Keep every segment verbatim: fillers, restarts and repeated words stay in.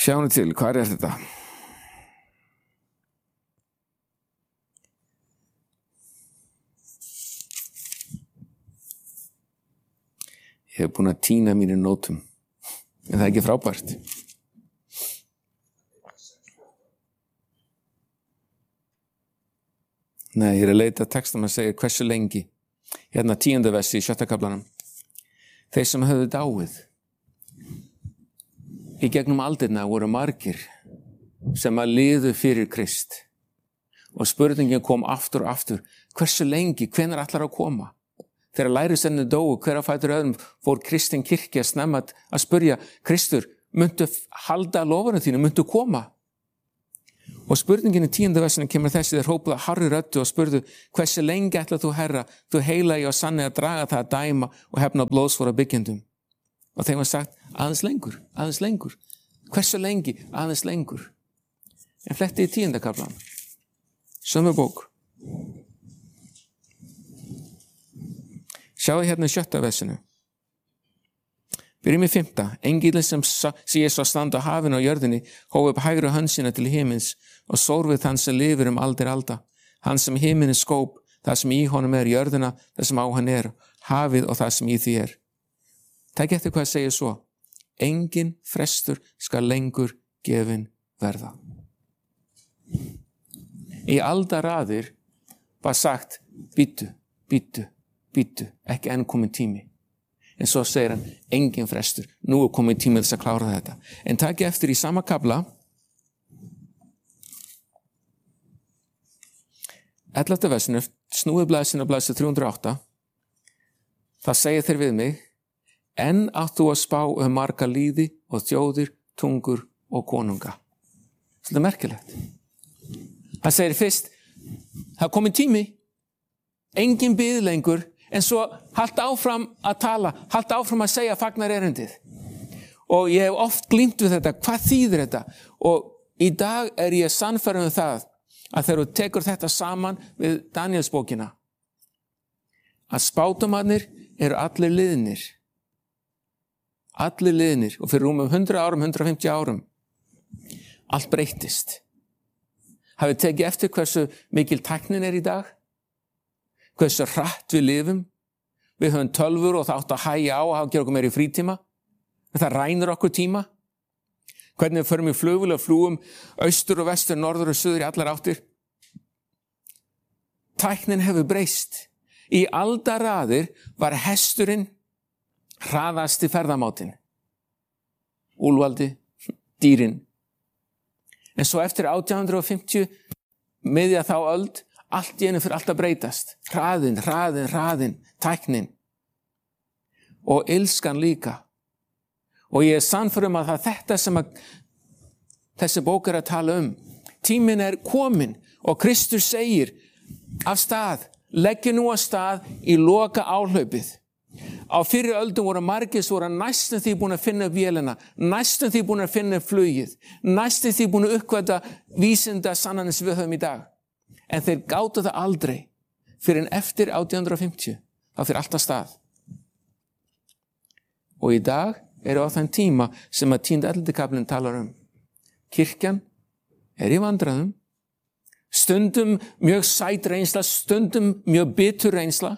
Sjáum til, hvað er þetta? Ég hef búin að týna mínum nótum, en það er ekki frábært. Nei, ég er að leita textum að segja hversu lengi. Hérna tíunda versi í sjötta kaflanum. Þeir sem höfðu dáið. Í gegnum aldirna voru margir sem að liðu fyrir Krist. Og spurningin kom aftur og aftur. Hversu lengi, hvenær ætlar að koma? Þegar lærisveinarnir dóu, hver að fætur öðrum fór kristin kirkja snemma að spyrja, Kristur, muntu halda loforðum þínu, muntu koma? Og spurningin í tíunda versinu kemur þessi, þeir hrópuðu hárri röddu og spurðu, hversu lengi ætlar þú, Herra, þú heilagi og sanni að draga það að dæma og hefna blóðsvora byggjendum? Og þeim var sagt, aðeins lengur, aðeins lengur. Hversu lengi? Aðeins lengur. En fletti í tíunda kaflan. Sömu bók. Sjáðu hérna í sjötta versinu. Byrjum í fimmta. Engillinn sem sé svo standa á hafinu og jörðinni hóf upp hægri hönd sína til himins og sór við þann sem lifir um aldir alda. Hann sem himinin skóp, það sem í honum er jörðina, það sem á hann er, hafið og það sem í því er. Takk eftir hvað segir svo. Engin frestur skal lengur gefin verða. Í aldaraðir var sagt, bíddu, bíddu, bíddu, ekki enn komin tími. En svo segir hann, engin frestur, nú er komin tími þess að klára þetta. En takk eftir í sama kafla, ellefta versinu, snúið blaðsinu og blaðsinu þrjú hundruð og átta, það segir þeir við mig, enn átt þú að spá um marga líði og þjóðir, tungur og konunga. Þetta er merkilegt. Það segir fyrst, það er komin tími, engin bið lengur, en svo halda áfram að tala, halda áfram að segja fagnar erindið. Og ég hef oft glímt við þetta, hvað þýðir þetta? Og í dag er ég sannfærður um það að þegar þú tekur þetta saman við Danielsbókina, að spátumarnir eru allir liðnir. Allir liðnir og fyrir rúmum hundrað árum, hundrað og fimmtíu árum. Allt breyttist. Hafið tekið eftir hversu mikil tæknin er í dag? Hversu hratt við lifum? Við höfum tölvur og það átt að hægja á að gera okkur meira í frítíma. Það rænir okkur tíma. Hvernig við förum í flugvél og flúum austur og vestur, norður og suður í allar áttir. Tæknin hefur breyst. Í aldaraðir var hesturinn hraðasti ferðamátin. Úlfaldi, dýrin. En svo eftir átján hundruð og fimmtíu, miðja þá öld, allt í einu fyrir allt að breytast. Hraðin, hraðin, hraðin, tæknin. Og illskan líka. Og ég er sannfærður um að það er þetta sem að þessi bók er að tala um. Tíminn er komin og Kristur segir af stað, leggja nú af stað í loka áhlaupið. Á fyrri öldum voru margir sem voru næstum því búin að finna vélina, næstum því búin að finna flugið, næstum því búin að uppgöta vísinda sannanir sem við höfum í dag. En þeir gátu það aldrei fyrir en eftir átján hundruð og fimmtíu, þá fyrir allt að stað. Og í dag eru á þann tíma sem að tíunda ellefti kaflinn talar um. Kirkjan er í vandræðum, stundum mjög sæt reynsla, stundum mjög bitur reynsla.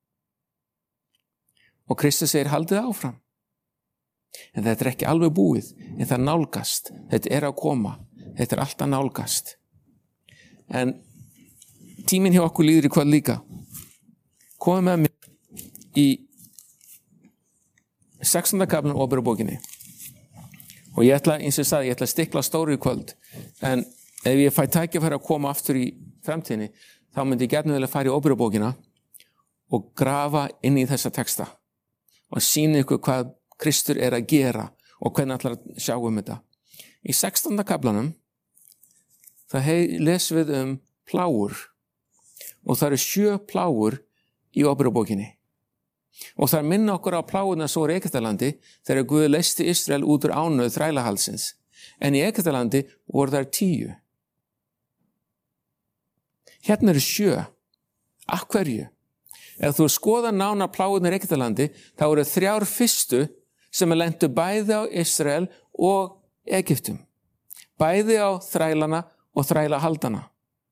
Og Kristus segir, haldið áfram. En þetta er ekki alveg búið, en það nálgast. Þetta er að koma. Þetta er alltaf nálgast. En tíminn hjá okkur líður í hvað líka. Komið með mér í sextánda kaflinn Óperubókinni. Og ég ætla, eins og ég sagði, ég ætla að stikla stóru í kvöld. En ef ég fæ tækifæri að koma aftur í framtíðinni, þá myndi ég gjarnan vilja fara í Óperubókina og grafa inn í þessa texta. Og sýna ykkur hvað Kristur er að gera og hvernig ætlar að sjá um þetta. Í sextánda kaflanum það lesum við um plágur og það eru sjö plágur í Óperubókinni. Og það minna okkur á plágurnar svo í Egyptalandi þegar Guð leysti Ísrael út úr ánauð þrælahalsins. En í Egyptalandi voru þær tíu. Hérna eru sjö. Af hverju? Ef þú skoðar nánar plágurnar í Egyptalandi, þá eru þrjár fyrstu sem er lentu bæði á Ísrael og Egyptum. bæði á þrælana og þrælahaldana.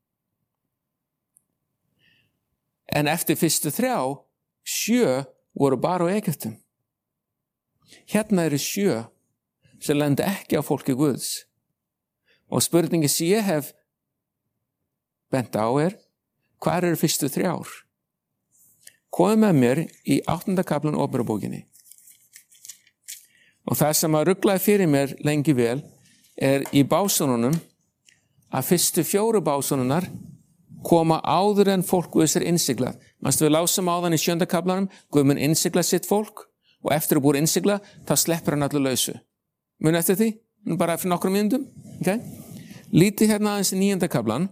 En eftir fyrstu þrjá, sjö voru bara á Egyptum. Hérna eru sjö sem lenda ekki á fólki Guðs. Og spurningi sem ég hef bent á er, hvar eru fyrstu þrjár? Komið með mér í áttunda kaflan Óperubókinni. Og það sem að ruglaði fyrir mér lengi vel er í básúnunum að fyrstu fjóru básúnunar koma áður en fólk Guðs er innsiglað. Manstu við lásum áðan í sjönda kaflanum, Guð mun innsigla sitt fólk og eftir að búið innsigla, þá sleppur hann allir lausu. Mun eftir því? Bara fyrir nokkrum mínútum? Okay. Lítið hérna aðeins í níunda kaflan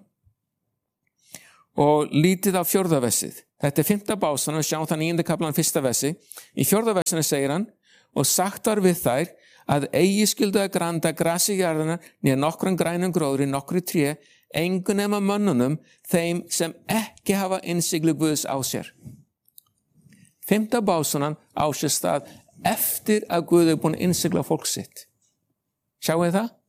og lítið á fjórða versið. Þetta er fimmta básan og sjáum það níunda kaflan fyrsta versi. Í fjórða versinu segir hann, og sagt var við þær að eigi skyldu að granda grasi í jarðina nýja nokkrum grænum gróðri, nokkru tré, engu nema mönnunum, þeim sem ekki hafa innsiglu Guðs á sér. Fimmta básunan á sér stað eftir að Guð er búin að innsigla fólk sitt. Sjáu þið það?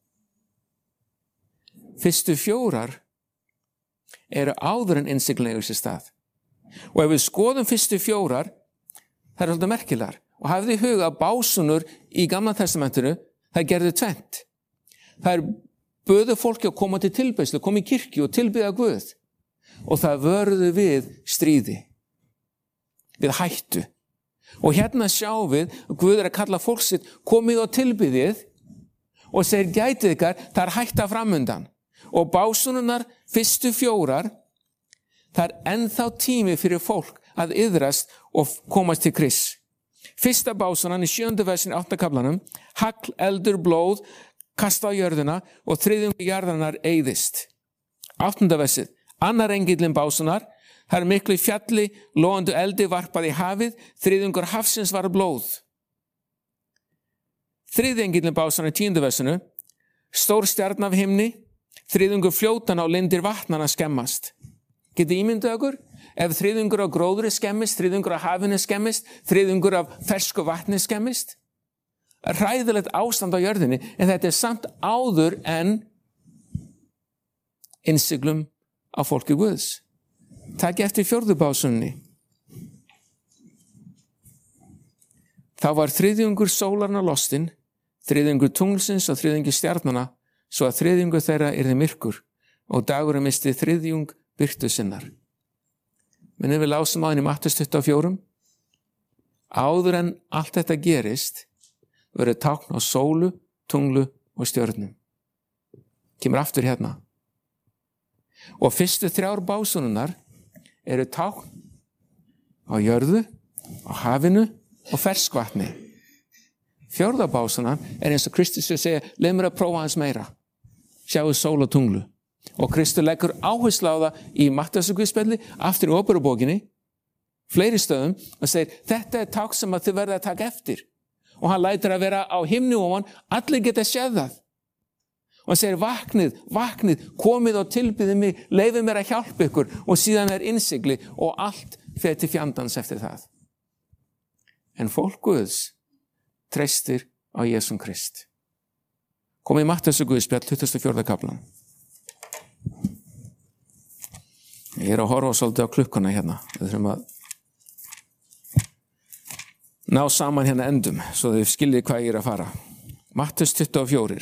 Fyrstu fjórar eru áður en innsigla eigur sér stað. Og ef við skoðum fyrstu fjórar, það er svolítið merkilegar. Og hafið í huga að básunur í Gamla testamentinu, það gerði tvennt. Það er böðu fólki að koma til tilbeiðslu, koma í kirkju og tilbiðja Guð. Og það vörðu við stríði, við hættu. Og hérna sjáum við að Guð er að kalla fólk sitt, komið og tilbiðið og segir gætið ykkar, það er hætta framundan. Og básununar fyrstu fjórar, það er ennþá tími fyrir fólk að iðrast og komast til Krists. Fyrsta básunan í sjöndu versin áttunda kaflanum, hagl, eldur, blóð, kasta á jörðina og þriðjungur jarðarinnar eyðist. Áttunda versið, annar engillinn básunar, það er miklu í fjalli, logandi eldi varpað í hafið, þriðjungur hafsins var blóð. Þriðji engillinn básunar í tíundu versinu, stór stjarn af himni, þriðjungur fljótan á lindir vatnana skemmast. Getið ímyndið okkur? Ef þriðjungur af gróðri skemmist, þriðjungur af hafinu skemmist, þriðjungur af fersku vatni skemmist. Hræðilegt ástand á jörðinni, en þetta er samt áður en innsiglum á fólki Guðs. Takk eftir fjórðu básunni. Þá var þriðjungur sólarna lostinn, þriðjungur tunglsins og þriðjungur stjarnana, svo að þriðjungur þeirra yrði myrkur og dagurinn misti þriðjung birtu sinnar. Minnum við lásum á henni Mattheus tuttugu og fjögur. Áður en allt þetta gerist, verður tákn á sólu, tunglu og stjörnum. Kemur aftur hérna. Og fyrstu þrjár básununar eru tákn á jörðu, á hafinu og ferskvatni. Fjórða básunan er eins og Kristus segja, leið mér að prófa hans meira. Sjáu sól og tunglu. Og Kristur leggur áherslu á það í Matteusarguðspjalli, aftur í Óperubókinni, fleiri stöðum, og segir, þetta er tákn sem að þið verða að taka eftir. Og hann lætur að vera á himni ofan, allir geta séð það. Og hann segir, vaknið, vaknið, komið og tilbyðið mig, leifið mér að hjálpa ykkur, og síðan er innsigli, og allt fer til fjandans eftir það. En fólk Guðs treystir á Jesum Krist. Komið í Matteusarguðspjall, tuttugasta og fjórða kaflan. Ég er að horfa svolítið á klukkuna hérna. Við þurfum að ná saman hérna endum, svo þau skiljið hvað ég er að fara. Matteus tuttugu og fjögur.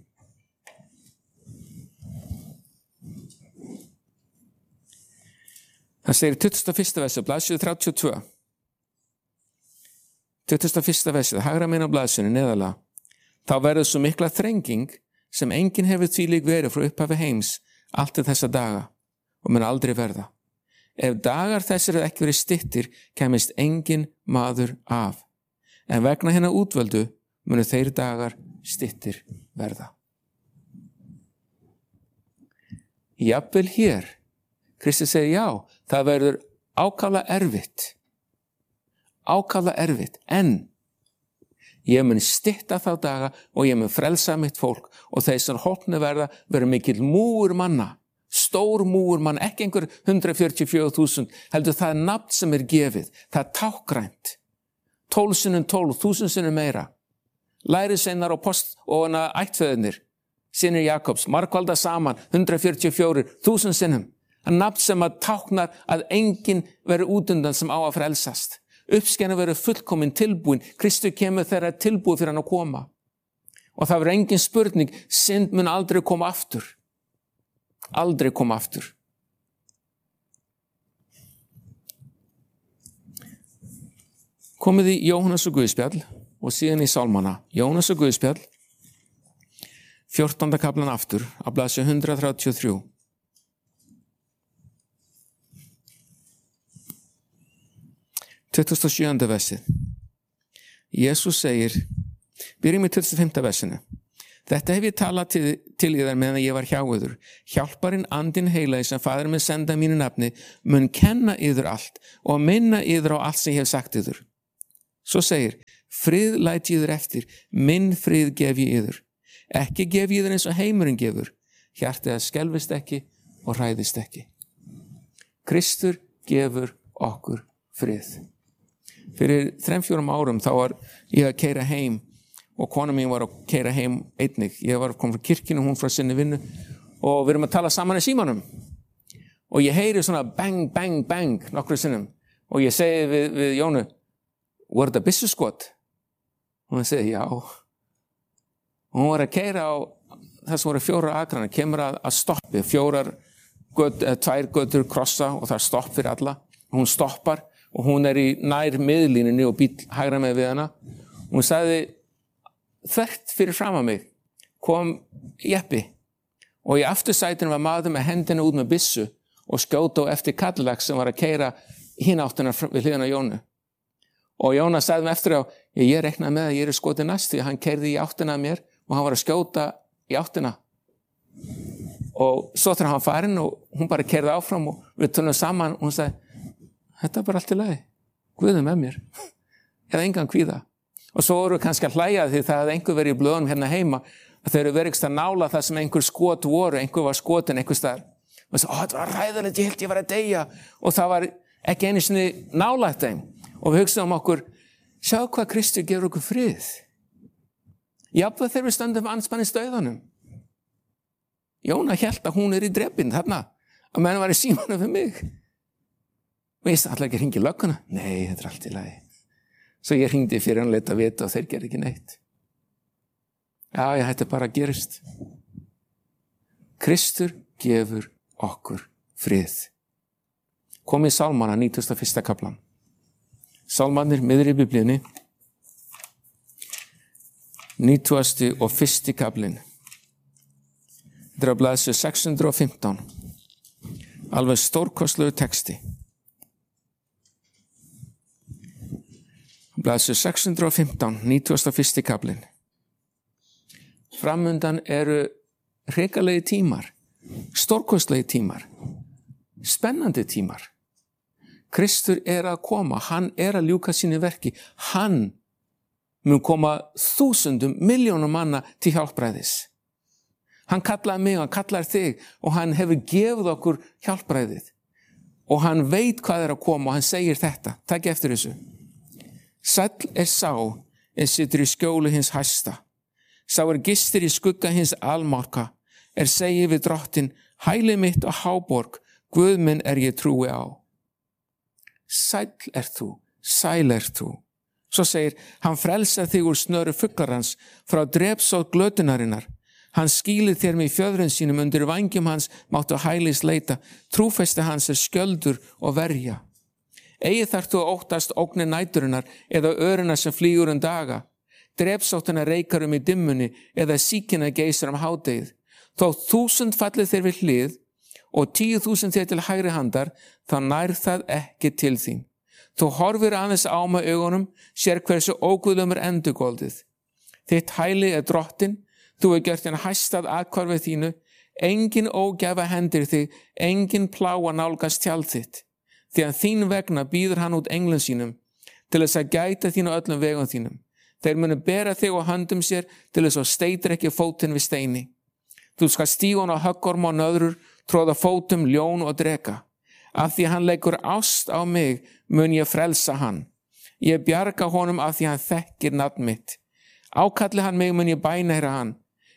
Það segir tuttugasta og fyrsta versi, blaðsíðu þrjátíu og tvö. tuttugasta og fyrsta versi, hægra megin á blaðsíðunni neðarlega. Þá verður svo mikla þrenging sem enginn hefur þvílík verið frá upphafi heims allt til þessa daga og mun aldrei verða. Ef dagar þessir er ekki verið styttir, kemist engin maður af. En vegna hérna útvöldu munu þeir dagar styttir verða. Jafnvel hér, Kristur segir já, það verður ákaflega erfitt. Ákaflega erfitt, en ég mun stytta þá daga og ég mun frelsa mitt fólk og þeir sem hólpni verða verður mikill múur manna. Stór múur mann, ekki einhver hundrað fjörutíu og fjögur þúsund, heldur það er nafn sem er gefið, það er tákgrænt, tólf sinnum tólf, þúsund sinnum meira, lærisveinar og post og ættfeðurnir, synir Jakobs, margfalda saman, hundrað fjörutíu og fjögur, þúsund sinnum. Það er nafn sem að táknar að enginn verður útundan sem á að frelsast. Uppskenan verður fullkomin tilbúin. Kristur kemur þegar tilbúið fyrir hann að koma. Og það verður engin spurning, synd mun aldrei koma aftur. Aldrei koma aftur. Komið í Jóhannes og Guðspjall og síðan í Sálmana. Jóhannes og Guðspjall, fjórtánda kaflan aftur, á blaðsíðu hundrað þrjátíu og þrjú. tuttugasta og sjöunda versið. Jesús segir, byrjum í tuttugasta og fimmta versinu. Þetta hef ég talað til, til yðar meðan ég var hjá yður. Hjálparinn andinn heilagi sem faðir minn senda mínu nafni mun kenna yður allt og minna yður á allt sem ég hef sagt yður. Svo segir, frið læt ég yður eftir, minn frið gef ég yður. Ekki gef ég yður eins og heimurinn gefur. Hjartið að skelfist ekki og hræðist ekki. Kristur gefur okkur frið. Fyrir þrem fjórum árum þá var ég að keyra heim og kona mín var að keyra heim einnig. Ég var kom frá kirkjunu, hún frá sinni vinnu og við erum að tala saman í símanum. Og ég heyri svona bang, bang, bang nokkru sinnum og ég segi við, við Jónu, voru þetta byssuskot? Og hún segi, já. Og hún var að keyra á það sem voru fjórar akrana, kemur að, að stoppi, fjórar, göt, tvær götur krossa og það er stopp fyrir alla. Hún stoppar og hún er í nær miðlínunni og bíll hægra með við hana. Hún sagði, þvert fyrir fram að mig, kom jeppi og í aftursætinu var maður með hendina út með byssu og skjóta á eftir Cadillac sem var að keyra hinn áttina við hliðina á Jónu. Og Jóna sagði mig eftir á, ég, ég reknaði með að ég er skotið næst því að hann keyrði í áttina að mér og hann var að skjóta í áttina. Og svo þegar hann farinn og hún bara keyrði áfram og við tölum saman og hún sagði, þetta er bara allt í lagi, Guð er með mér, eða engan kvíða. Og svo voru við kannski að hlæja því það hefði einhver verið í blöðunum hérna heima að þeir eru verið ekki að nála það sem einhver skot voru, einhver var skotin einhver staðar. Og það sagði, þetta var ræðilegt, ég held ég var að deyja og það var ekki einu sinni nálægt þeim. Og við hugsaðum okkur, sjá hvað Kristur gefur okkur frið. Jafnvel þegar við stöndum andspænis dauðanum. Jóna hélt að hún er í drepinn þarna, að menn var í símanum fyrir mig. Og ég sagði, ætla ekki að hringja í lögguna? Nei, þetta er allt í lagi. Svo ég hringdi fyrir hann leita að vita og þeir gerði ekki neitt. Já, ég hætti bara að gerist. Kristur gefur okkur frið. Komið í Sálmana, nítugasta og fyrsta kaflan. Sálmarnir miðri í Biblíunni, nítugasti og fyrsti kaflinn. Þetta er á blaðsíðu sex hundruð og fimmtán. Alveg stórkostlegur texti. Blaðsíðu sex hundruð og fimmtán, nítugasti og fyrsti kaflinn. Framundan eru hrikalegi tímar, stórkostlegi tímar, spennandi tímar. Kristur er að koma, hann er að ljúka sínu verki, hann mun koma þúsundum, miljónum manna til hjálpræðis. Hann kallaði mig, hann kallaði þig og hann hefur gefið okkur hjálpræðið og hann veit hvað er að koma og hann segir þetta, takk eftir þessu. Sæll er sá er situr í skjóli hins hæsta, sá er gistir í skugga hins almáttuga, er segið við drottin, hæli mitt og háborg, Guð minn er ég trúi á. Sæll er þú, sæl er þú. Svo segir, hann frelsar þig úr snöru fuglarans, frá drepsótt glötunarinnar. Hann skýlir þér með fjöðrun sínum, undir vængjum hans máttu hælis leita, trúfesti hans er skjöldur og verja. Eigi þarf þú að óttast ógnir næturinnar eða öruna sem flýgur um daga, drepsóttina reikar um í dimmunni eða síkina geysar um hádegið. Þó þúsund fallið þér við hlið og tíu þúsund þér til hægri handar, þá nær það ekki til þín. Þú horfir aðeins á með augunum, sér hversu óguðlumur endurgoldið. Þitt hæli er drottin, þú er gjört en hæstað aðhvarfið þínu, engin ógæfa hendir þig, engin pláa nálgast tjald þitt. Því að þín vegna býður hann út englum sínum, til þess að gæta þín á öllum vegum þínum. Þeir munu bera þig á höndum sér, til þess að steytir ekki fótinn við steini. Þú skal stíga hann á höggorm og nöðrur, tróða fótum, ljón og dreka. Af því hann leikur ást á mig, mun ég frelsa hann. Ég bjarga honum af því hann þekkir nafn mitt. Ákalli hann mig, mun ég bænheyra hann.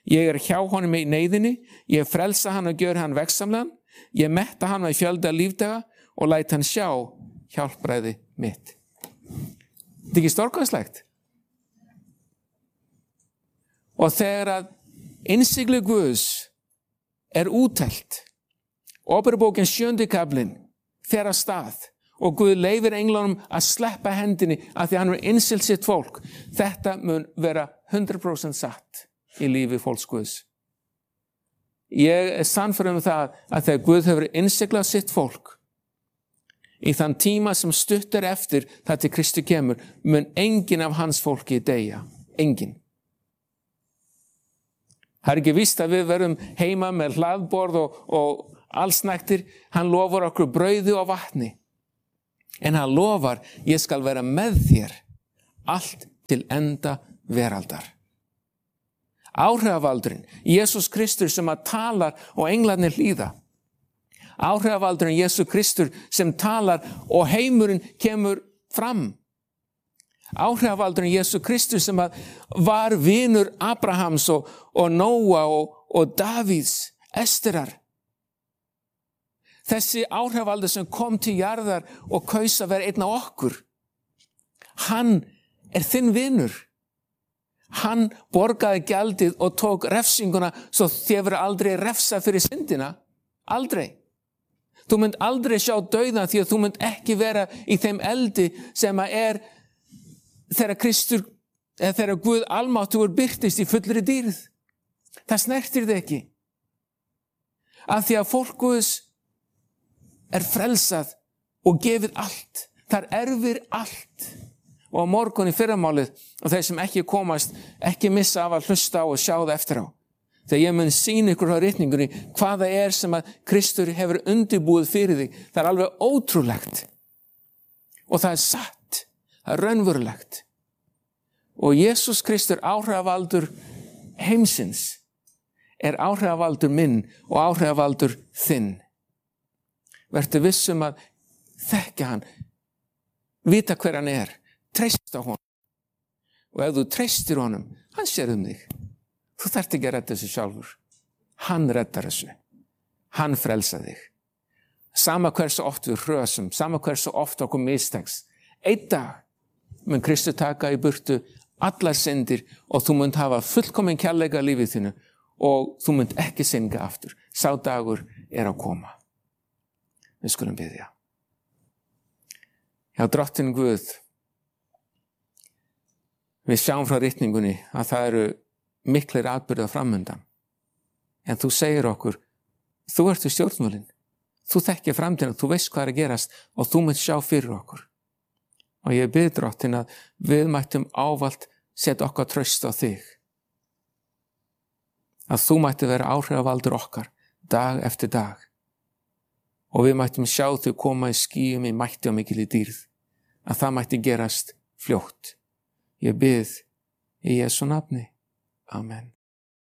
Ég er hjá honum í neyðinni, ég frelsa hann og gjör hann vegsamlegan, ég metta hann í fjölda lífdaga og læt hann sjá hjálpræði mitt. Þetta er ekki stórkostlegt? Og þegar að innsigli Guðs er úttelt, Åpenbaringarbókin sjöundi kaflinn fer af stað og Guð leyfir englunum að sleppa hendinni af því hann er innsiglt sitt fólk. Þetta mun vera hundrað prósent satt í lífi fólks Guðs. Ég er sannfærður um það að þegar Guð hefur innsiglað sitt fólk í þann tíma sem stutt er eftir það til Kristi kemur, mun enginn af hans fólki deyja. Enginn. Það er ekki víst að við verum heima með hlaðborð og, og allsnægtir. Hann lofar okkur brauði og vatni. En hann lofar, ég skal vera með þér allt til enda veraldar. Áhrifavaldurinn, Jesús Kristur sem að talar og englarnir hlýða. Áhrifavaldurinn, Jesús Kristur sem talar og heimurinn kemur fram. Áhrifavaldurinn, Jesús Kristur sem að var vinur Abrahams og, og Nóa og, og Davíðs, Esterar. Þessi áhrifavaldur sem kom til jarðar og kaus að vera einn af okkur. Hann er þinn vinur. Hann borgaði gjaldið og tók refsinguna svo þér verður aldrei refsa fyrir syndina. Aldrei. Þú mynd aldrei sjá dauðan því að þú mynd ekki vera í þeim eldi sem að er þegar Kristur, eða þegar Guð almáttugur birtist í fullri dýrð. Það snertir þig ekki. Af því að fólk Guðs er frelsað og gefið allt. Það erfir allt. Og á morgun í fyrramálið, og þeir sem ekki komast, ekki missa af að hlusta á og sjá það eftir á. Þegar ég mun sýna ykkur á ritningunni hvað það er sem að Kristur hefur undirbúið fyrir þig. Það er alveg ótrúlegt. Og það er satt. Það er raunverulegt. Og Jesús Kristur, áhrifavaldur heimsins, er áhrifavaldur minn og áhrifavaldur þinn. Vertu vissum að þekkja hann, vita hver hann er, treysta honum. Og ef þú treystir honum, hann sér um þig. Þú þarft ekki að redda þessu sjálfur. Hann reddar þessu. Hann frelsar þig. Sama hversu oft við hrösum, sama hversu oft okkur mistekst. Einn dag mun Kristur taka í burtu allar syndir og þú munt hafa fullkominn kærleika í lífið þínu og þú munt ekki synga aftur. Sá dagur er að koma. Við skulum biðja. Já, drottinn Guð, við sjáum frá ritningunni að það eru miklir atburðir framundan. En þú segir okkur, þú ert í stjórnvölinn. Þú þekkir framtíðina, þú veist hvað er að gerast og þú munt sjá fyrir okkur. Og ég bið drottinn að við mættum ávallt setja okkar traust á þig. Að þú mætti vera áhrifavaldur okkar dag eftir dag. Og við mættum sjá þau koma í skýjum í mætti og mikil í dýrð. Að það mætti gerast fljótt. Ég bið í Jesú nafni. Amen.